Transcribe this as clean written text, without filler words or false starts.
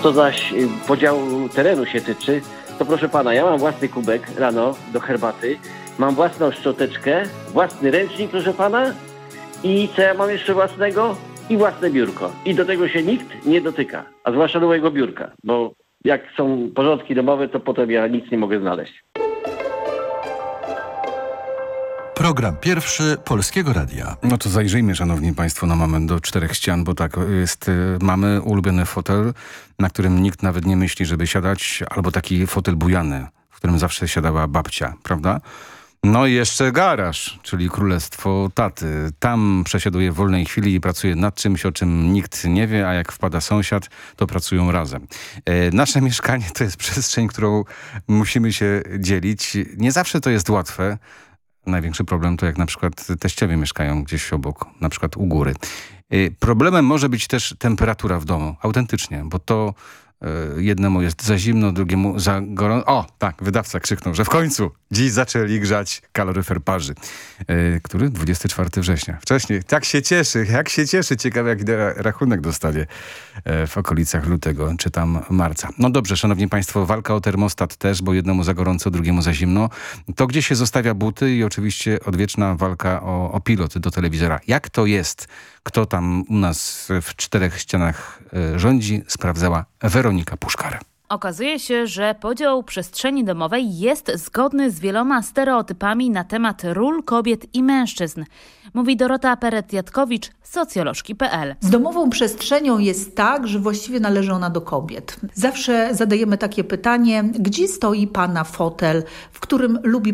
Co zaś podziału terenu się tyczy, to proszę pana, ja mam własny kubek rano do herbaty, mam własną szczoteczkę, własny ręcznik, proszę pana, i co ja mam jeszcze własnego? I własne biurko. I do tego się nikt nie dotyka, a zwłaszcza do mojego biurka, bo jak są porządki domowe, to potem ja nic nie mogę znaleźć. Program pierwszy Polskiego Radia. No to zajrzyjmy, szanowni państwo, na moment do czterech ścian, bo tak jest, mamy ulubiony fotel, na którym nikt nawet nie myśli, żeby siadać, albo taki fotel bujany, w którym zawsze siadała babcia, prawda? No i jeszcze garaż, czyli królestwo taty. Tam przesiaduje w wolnej chwili i pracuje nad czymś, o czym nikt nie wie, a jak wpada sąsiad, to pracują razem. Nasze mieszkanie to jest przestrzeń, którą musimy się dzielić. Nie zawsze to jest łatwe. Największy problem to jak na przykład teściowie mieszkają gdzieś obok, na przykład u góry. Problemem może być też temperatura w domu, autentycznie, bo to jednemu jest za zimno, drugiemu za gorąco. O, tak, wydawca krzyknął, że w końcu dziś zaczęli grzać kaloryfer parzy. Który? 24 września. Wcześniej. Jak się cieszy. Ciekawe, jaki rachunek dostanie w okolicach lutego, czy tam marca. No dobrze, szanowni państwo, walka o termostat też, bo jednemu za gorąco, drugiemu za zimno. To gdzie się zostawia buty i oczywiście odwieczna walka o pilot do telewizora. Jak to jest? Kto tam u nas w czterech ścianach rządzi? Sprawdzała Weronika Puszkar. Okazuje się, że podział przestrzeni domowej jest zgodny z wieloma stereotypami na temat ról kobiet i mężczyzn. Mówi Dorota Perec-Jatkowicz, socjolożki.pl. Z domową przestrzenią jest tak, że właściwie należy ona do kobiet. Zawsze zadajemy takie pytanie, gdzie stoi pana fotel, w którym lubi